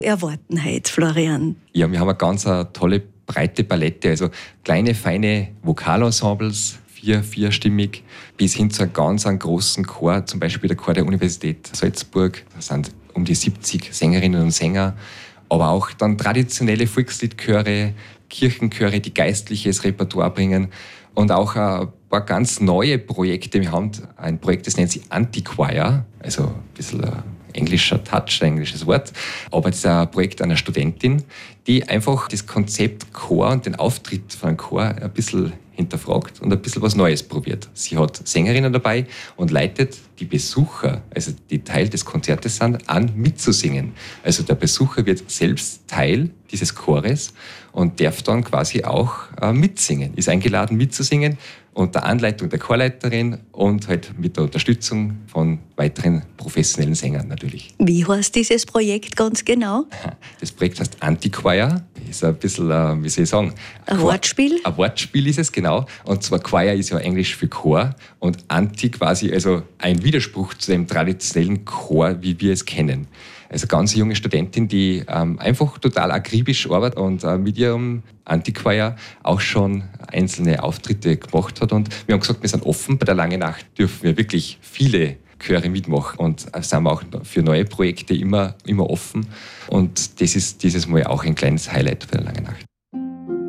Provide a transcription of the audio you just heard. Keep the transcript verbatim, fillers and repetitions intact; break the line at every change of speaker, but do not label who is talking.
erwarten heute, Florian?
Ja, wir haben eine ganz eine tolle, breite Palette, also kleine, feine Vokalensembles, vier, vierstimmig, bis hin zu einem ganz einen großen Chor, zum Beispiel der Chor der Universität Salzburg. Da sind um die siebzig Sängerinnen und Sänger, aber auch dann traditionelle Volksliedchöre, Kirchenchöre, die geistliches Repertoire bringen und auch ein paar ganz neue Projekte. Wir haben ein Projekt, das nennt sich Antichoir, also ein bisschen ein englischer Touch, ein englisches Wort, aber das ist ein Projekt einer Studentin, die einfach das Konzept Chor und den Auftritt von einem Chor ein bisschen hinterfragt und ein bisschen was Neues probiert. Sie hat Sängerinnen dabei und leitet die Besucher, also die Teil des Konzertes sind, an mitzusingen. Also der Besucher wird selbst Teil dieses Chores und darf dann quasi auch äh, mitsingen, ist eingeladen mitzusingen unter Anleitung der Chorleiterin und halt mit der Unterstützung von weiteren professionellen Sängern natürlich.
Wie heißt dieses Projekt ganz genau?
Das Projekt heißt Antichoir. Ist ein bisschen, wie soll ich sagen?
Ein Chor- Wortspiel?
Ein Wortspiel ist es, genau. Und zwar Choir ist ja Englisch für Chor und Anti quasi, also ein Widerspruch zu dem traditionellen Chor, wie wir es kennen. Also ganz junge Studentin, die ähm, einfach total akribisch arbeitet und äh, mit ihrem Antichoir auch schon einzelne Auftritte gemacht hat. Und wir haben gesagt, wir sind offen. Bei der Langen Nacht dürfen wir wirklich viele Chöre mitmachen und sind wir auch für neue Projekte immer, immer offen. Und das ist dieses Mal auch ein kleines Highlight bei der Langen Nacht.